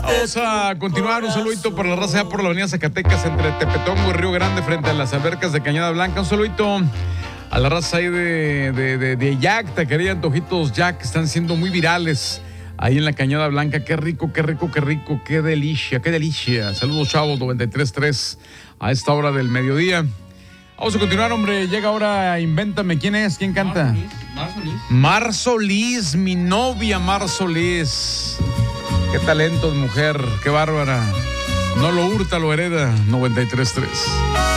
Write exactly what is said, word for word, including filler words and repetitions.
Vamos a continuar. Un saludito para la raza ya por la avenida Zacatecas entre Tepetongo y Río Grande frente a las albercas de Cañada Blanca. Un saludito a la raza ahí de, de, de, de Jack, taquería Antojitos Jack, que están siendo muy virales ahí en la Cañada Blanca. Qué rico, qué rico, qué rico, qué delicia, qué delicia. Saludos, chavos, noventa y tres punto tres a esta hora del mediodía. Vamos a continuar, hombre. Llega ahora, invéntame. ¿Quién es? ¿Quién canta? Mar Solís. Mar Solís, mi novia Mar Solís. Qué talento de mujer, qué bárbara. No lo hurta, lo hereda. noventa y tres punto tres.